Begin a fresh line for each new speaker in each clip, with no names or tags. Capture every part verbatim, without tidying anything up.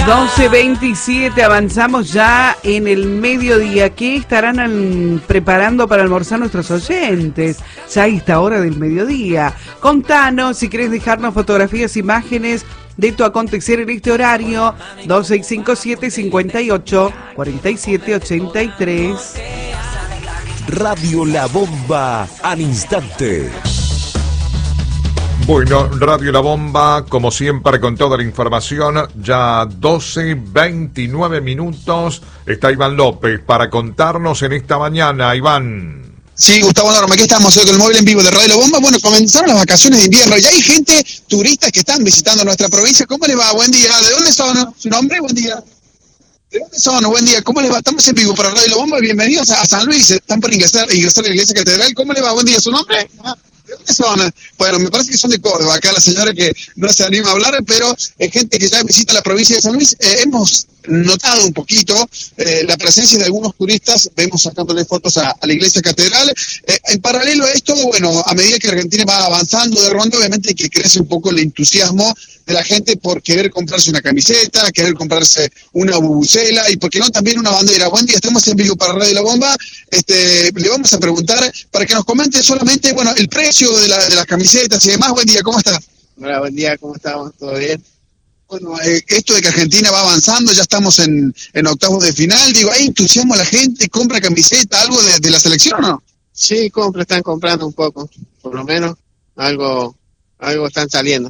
doce veintisiete, avanzamos ya en el mediodía. ¿Qué estarán al, preparando para almorzar nuestros oyentes? Ya a esta hora del mediodía. Contanos si querés dejarnos fotografías, imágenes de tu acontecer en este horario. Dos seis cinco siete, cinco ocho, cuatro siete ocho tres.
Radio La Bomba al instante.
Bueno, Radio La Bomba, como siempre, con toda la información, ya doce veintinueve minutos, está Iván López para contarnos en esta mañana. Iván.
Sí, Gustavo Norma, aquí estamos hoy con el móvil en vivo de Radio La Bomba. Bueno, comenzaron las vacaciones de invierno, ya hay gente, turistas que están visitando nuestra provincia. ¿Cómo les va? Buen día. ¿De dónde son? ¿Su nombre? Buen día. ¿De dónde son? Buen día. ¿Cómo les va? Estamos en vivo para Radio La Bomba. Bienvenidos a San Luis. Están por ingresar, ingresar a la iglesia catedral. ¿Cómo les va? Buen día. ¿Su nombre? Ah. ¿De dónde son? Bueno, me parece que son de Córdoba, acá la señora que no se anima a hablar, pero es gente que ya visita la provincia de San Luis. Eh, hemos notado un poquito eh, la presencia de algunos turistas, vemos sacándole fotos a, a la iglesia catedral. Eh, en paralelo a esto, bueno, a medida que Argentina va avanzando de ronda, obviamente que crece un poco el entusiasmo de la gente por querer comprarse una camiseta, querer comprarse una bubucela y, por qué no, también una bandera. Buen día, estamos en vivo para Radio La Bomba. Este, le vamos a preguntar para que nos comente solamente, bueno, el precio de, la, de las camisetas y demás. Buen día, ¿cómo está?
Hola, buen día, ¿cómo estamos? ¿Todo bien?
Bueno, eh, esto de que Argentina va avanzando, ya estamos en, en octavos de final, digo, ¿hay entusiasmo a la gente? ¿Compra camiseta, algo de, de la selección o no?
Sí, compra, están comprando un poco, por lo menos, algo, algo están saliendo.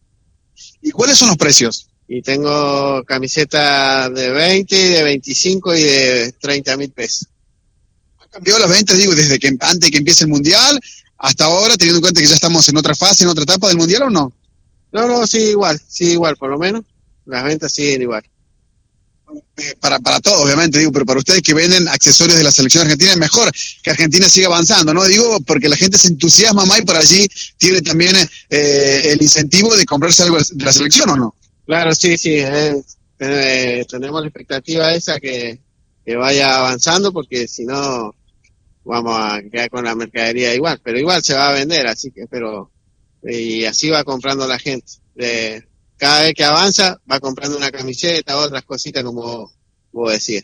¿Y cuáles son los precios?
Y tengo camiseta de veinte, de veinticinco y de treinta mil pesos.
¿Ha cambiado las ventas, digo, desde que antes de que empiece el Mundial hasta ahora, teniendo en cuenta que ya estamos en otra fase, en otra etapa del Mundial o no?
No, no, sí, igual, sí, igual, por lo menos, las ventas siguen igual.
Eh, para, para todos, obviamente, digo, pero para ustedes que venden accesorios de la selección argentina, es mejor que Argentina siga avanzando, ¿no? Digo, porque la gente se entusiasma más y por allí tiene también eh, el incentivo de comprarse algo de la selección, ¿o no?
Claro, sí, sí, eh, eh, tenemos la expectativa esa que, que vaya avanzando, porque si no vamos a quedar con la mercadería igual, pero igual se va a vender, así que, pero, y así va comprando la gente. Eh, cada vez que avanza, va comprando una camiseta, otras cositas, como vos decías.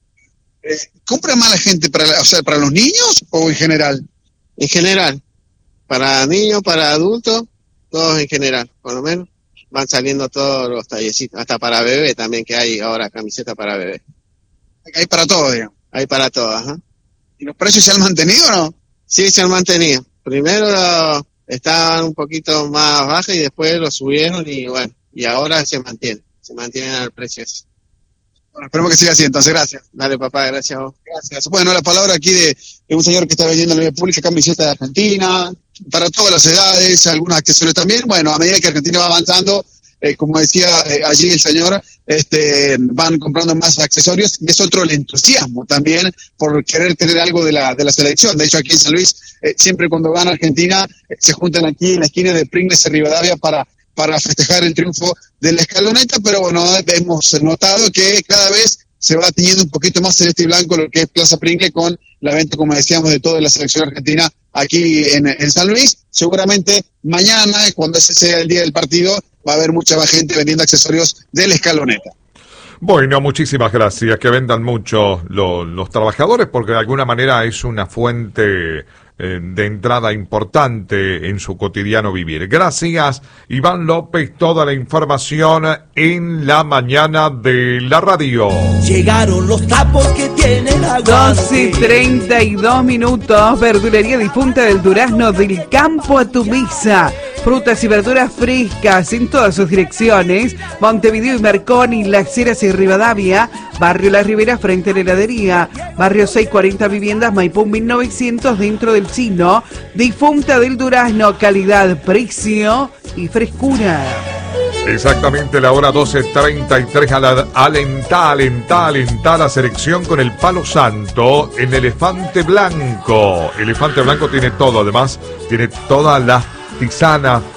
Eh, ¿Compra más la gente para, o sea, para los niños o en general?
En general, para niños, para adultos, todos en general, por lo menos. Van saliendo todos los tallecitos, hasta para bebé también, que hay ahora camiseta para bebé.
Hay para todo, digamos.
Hay para todo, ajá.
¿Y los precios se han mantenido o no?
Sí, se han mantenido. Primero lo, estaban un poquito más bajos y después lo subieron y bueno, y ahora se mantiene, se mantienen al precio ese.
Bueno, esperemos que siga así, entonces, gracias.
Dale, papá, gracias a vos.
Gracias. Bueno, la palabra aquí de, de un señor que está vendiendo en la vía pública camiseta de Argentina, para todas las edades, algunos accesorios también. Bueno, a medida que Argentina va avanzando, eh, como decía eh, allí el señor, este, van comprando más accesorios, y es otro el entusiasmo también por querer tener algo de la de la selección. De hecho, aquí en San Luis, eh, siempre cuando van a Argentina, eh, se juntan aquí en la esquina de Pringles y Rivadavia para para festejar el triunfo de la escaloneta, pero bueno, hemos notado que cada vez se va teniendo un poquito más celeste y blanco lo que es Plaza Pringle con la venta, como decíamos, de toda la selección argentina aquí en, en San Luis. Seguramente mañana, cuando ese sea el día del partido, va a haber mucha más gente vendiendo accesorios de la escaloneta.
Bueno, muchísimas gracias. Que vendan mucho lo, los trabajadores, porque de alguna manera es una fuente eh, de entrada importante en su cotidiano vivir. Gracias, Iván López. Toda la información en la mañana de la radio.
Llegaron los tapos que tienen agua.
doce treinta y dos minutos. Verdulería Difunta del Durazno, del campo a tu mesa. Frutas y verduras frescas en todas sus direcciones. Montevideo y Merconi, Las Heras y Rivadavia. Barrio La Ribera frente a la heladería. Barrio seiscientos cuarenta Viviendas, Maipú mil novecientos, dentro del Chino. Difunta del Durazno, calidad, precio y frescura.
Exactamente la hora doce treinta y tres. Alentá, alentá, alentá la selección con el palo santo en Elefante Blanco. Elefante Blanco tiene todo, además tiene todas las tisanas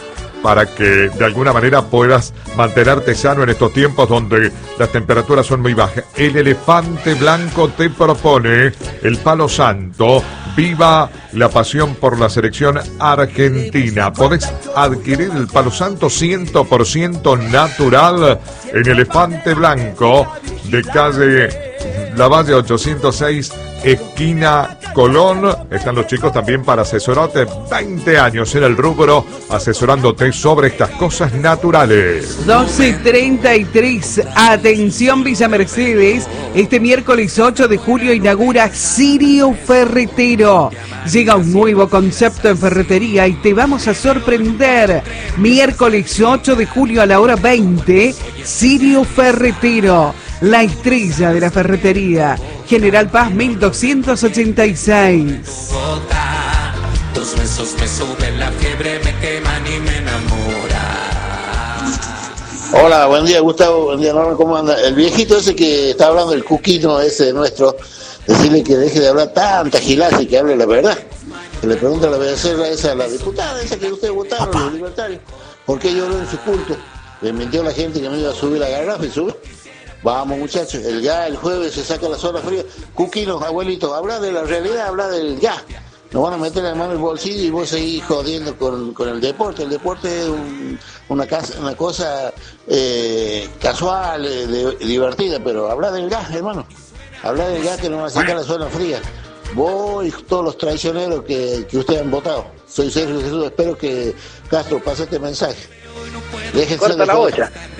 para que de alguna manera puedas mantenerte sano en estos tiempos donde las temperaturas son muy bajas. El Elefante Blanco te propone el Palo Santo. Viva la pasión por la selección argentina. Podés adquirir el Palo Santo cien por ciento natural en Elefante Blanco, de calle Lavalle ochocientos seis, esquina Colón. Están los chicos también para asesorarte. veinte años en el rubro, asesorándote sobre estas cosas naturales.
doce treinta y tres. Atención Villa Mercedes. Este miércoles ocho de julio inaugura Sirio Ferretero. Llega un nuevo concepto en ferretería y te vamos a sorprender. Miércoles ocho de julio a la hora veinte. Sirio Ferretero, la estrella de la ferretería. General Paz mil doscientos ochenta y seis.
Tus besos me suben la fiebre, me queman y me enamoran.
Hola, buen día Gustavo, buen día Norma, ¿cómo anda? El viejito ese que está hablando, el cuquino ese nuestro, decirle que deje de hablar tanta gilada y que hable la verdad. Que le pregunte a la becerra esa, a la diputada esa que ustedes votaron, los libertarios, ¿por qué lloró en su culto? Le mintió a la gente que no iba a subir la garrafa y sube. Vamos muchachos, el gas el jueves se saca las horas frías. Cuquino, abuelito, habla de la realidad, habla del gas. Nos van a meter la mano en el bolsillo y vos seguís jodiendo con, con el deporte. El deporte es un, una, casa, una cosa eh, casual, eh, de, divertida, pero habla del gas, hermano. Habla del gas que nos van a sacar las horas frías. Vos y todos los traicioneros que, que ustedes han votado. Soy Sergio Jesús, espero que Castro pase este mensaje. Déjense
Corta
de
la
joder.
bocha.